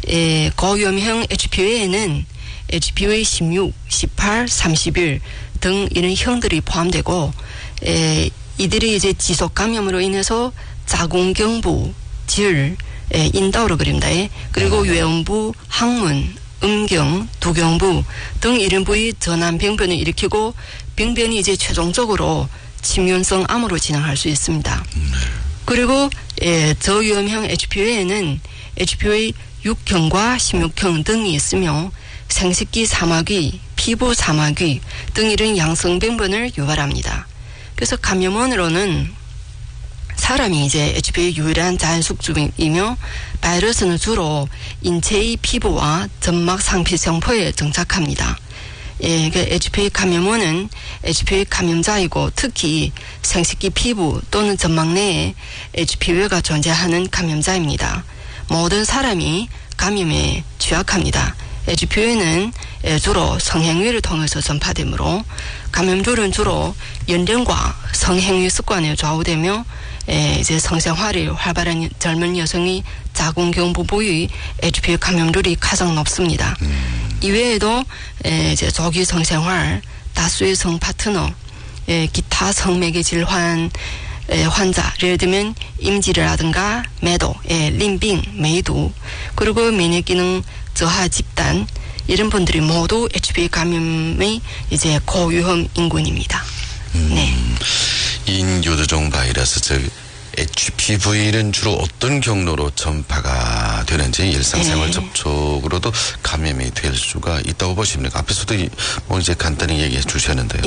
고위험형 HPV에는 HPV 16, 18, 31 등 이런 형들이 포함되고 이들이 이제 지속 감염으로 인해서 자궁경부, 질, 인다오로 그립니다. 그리고 외음부, 항문, 음경, 두경부 등 이런 부위 전환 병변을 일으키고 병변이 이제 최종적으로 침균성 암으로 진행할 수 있습니다. 그리고 저위험형 HPV에는 HPV 6형과 16형 등이 있으며 생식기 사마귀, 피부 사마귀 등 이런 양성병변을 유발합니다. 그래서 감염원으로는 사람이 이제 HPV 유일한 자연숙주이며 바이러스는 주로 인체의 피부와 점막 상피성포에 정착합니다. HPV 감염원은 HPV 감염자이고 특히 생식기 피부 또는 점막 내에 HPV가 존재하는 감염자입니다. 모든 사람이 감염에 취약합니다. HPV는 주로 성행위를 통해서 전파되므로 감염률은 주로 연령과 성행위 습관에 좌우되며 이제 성생활이 활발한 젊은 여성이 자궁경부 부위 HPV 감염률이 가장 높습니다. 이외에도 이제 조기 성생활, 다수의 성 파트너, 기타 성매개 질환 환자, 예를 들면 임질이라든가 매도, 림빙, 메이두, 그리고免疫기능 저하 집단 이런 분들이 모두 HPV 감염의 이제 고위험 인군입니다. 네. 인유두종 바이러스 즉 HPV는 주로 어떤 경로로 전파가 되는지 일상생활 접촉으로도 감염이 될 수가 있다고 보십니까? 앞에서도 뭐 이제 간단히 얘기해 주셨는데요.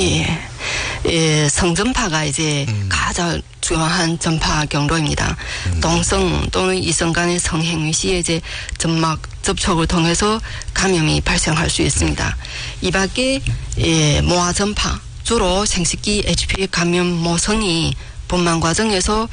성전파가 이제 가장 중요한 전파 경로입니다. 동성 또는 이성 간의 성행위 시에 이제 점막 접촉을 통해서 감염이 발생할 수 있습니다. 이 밖에 모아 전파, 주로 생식기 HPV 감염 모성이 분만 과정에서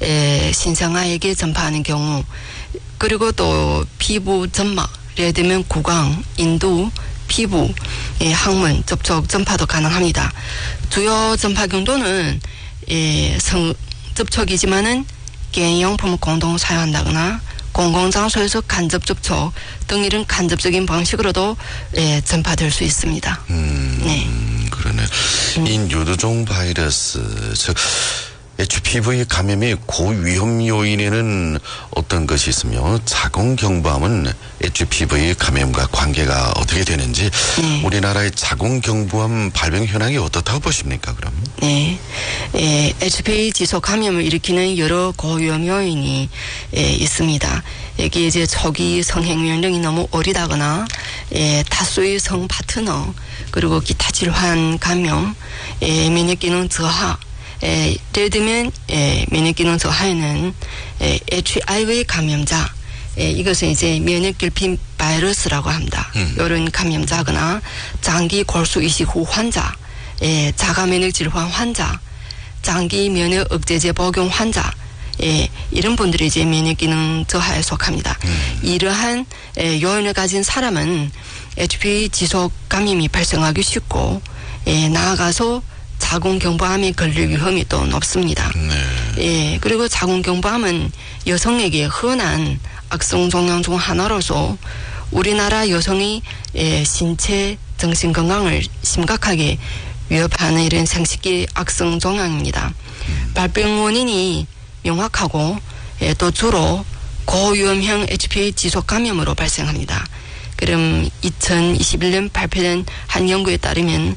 신생아에게 전파하는 경우, 그리고 또 피부 점막, 예를 들면 구강, 인두, 피부, 항문 접촉 전파도 가능합니다. 주요 전파 경로는 성 접촉이지만은 개인용품을 공동 사용한다거나 공공장소에서 간접 접촉 등 이런 간접적인 방식으로도 전파될 수 있습니다. 네. 그러네. 인유두종 바이러스 즉 HPV 감염의 고위험 요인에는 어떤 것이 있으며 자궁경부암은 HPV 감염과 관계가 어떻게 되는지 우리나라의 자궁경부암 발병 현황이 어떻다고 보십니까? 그럼? 네, HPV 지속 감염을 일으키는 여러 고위험 요인이 있습니다. 여기 이제 초기 성행위 연령이 너무 어리다거나 다수의 성 파트너 그리고 기타 질환 감염,免疫기능 저하. 예를 들면免疫기능 저하에는 HIV 감염자, 이것은 이제 면역결핍 바이러스라고 합니다. 이런 감염자거나 장기 골수 이식 후 환자, 자가 면역 질환 환자, 장기 면역 억제제 복용 환자, 이런 분들이 이제 면역기능 저하에 속합니다. 이러한 요인을 가진 사람은 HPV 지속 감염이 발생하기 쉽고 나아가서 자궁경부암에 걸릴 위험이 또 높습니다. 그리고 자궁경부암은 여성에게 흔한 악성 종양 중 하나로서 우리나라 여성의 신체 정신 건강을 심각하게 위협하는 이런 생식기 악성 종양입니다. 발병 원인이 명확하고 또 주로 고위험형 HPV 지속 감염으로 발생합니다. 그럼 2021년 발표된 한 연구에 따르면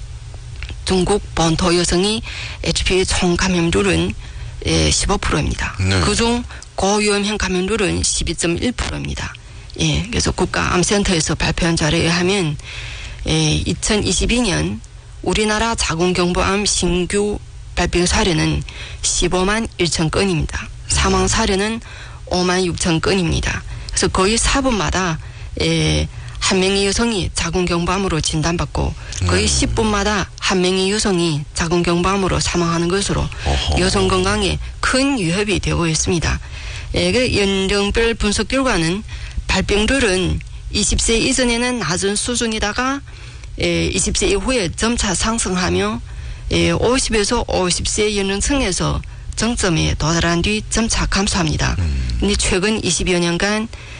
중국 본토 여성이 HPV 총 감염률은 15%입니다. 네. 그중 고위험형 감염률은 12.1%입니다. 그래서 국가암센터에서 발표한 자료에 의하면 2022년 우리나라 자궁경부암 신규 발병 사례는 15만 1천 건입니다. 사망 사례는 5만 6천 건입니다. 그래서 거의 4분마다 한 명의 여성이 자궁경부암으로 진단받고 거의 10분마다 한 명의 여성이 자궁경부암으로 사망하는 것으로 여성 건강에 큰 위협이 되고 있습니다. 그 연령별 분석 결과는 발병률은 20세 이전에는 낮은 수준이다가 20세 이후에 점차 상승하며 50에서 50세 연령층에서 정점에 도달한 뒤 점차 감소합니다. 근데 최근 20여 년간